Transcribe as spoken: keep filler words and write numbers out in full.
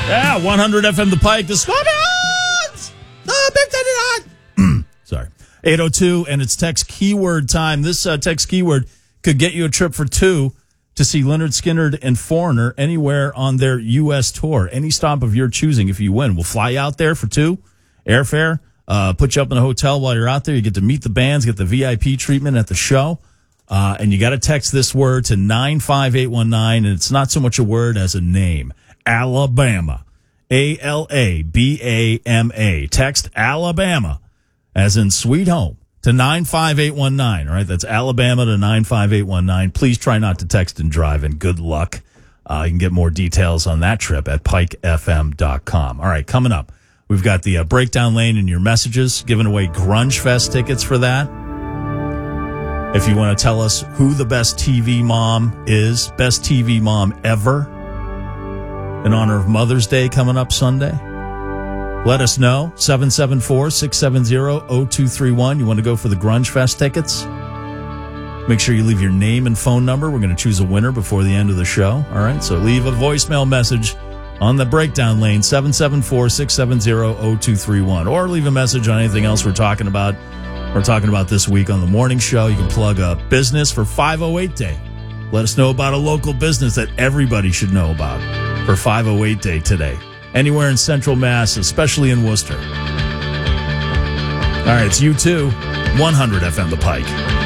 Yeah, one hundred F M The Pike, the Scorpions! The Big Daddy Sorry. eight oh two, and it's text keyword time. This uh, text keyword could get you a trip for two to see Lynyrd Skynyrd and Foreigner anywhere on their U S tour. Any stop of your choosing if you win. We'll fly you out there for two, airfare, uh, put you up in a hotel while you're out there. You get to meet the bands, get the V I P treatment at the show. Uh, and you got to text this word to nine five eight one nine, and it's not so much a word as a name. Alabama. A L A B A M A. Text Alabama, as in sweet home, to nine five eight one nine. All right, that's Alabama to nine five eight one nine. Please try not to text and drive, and good luck. Uh, you can get more details on that trip at pike f m dot com. All right, coming up, we've got the uh, breakdown lane in your messages, giving away Grunge Fest tickets for that. If you want to tell us who the best T V mom is, best T V mom ever, in honor of Mother's Day coming up Sunday, let us know. seven seven four, six seven zero, zero two three one. You want to go for the Grunge Fest tickets? Make sure you leave your name and phone number. We're going to choose a winner before the end of the show. All right, so leave a voicemail message on the breakdown lane, seven seven four, six seven zero, zero two three one. Or leave a message on anything else we're talking about. We're talking about this week on the morning show. You can plug a business for five oh eight Day. Let us know about a local business that everybody should know about for five oh eight Day today. Anywhere in Central Mass, especially in Worcester. All right, it's you too. one hundred F M The Pike.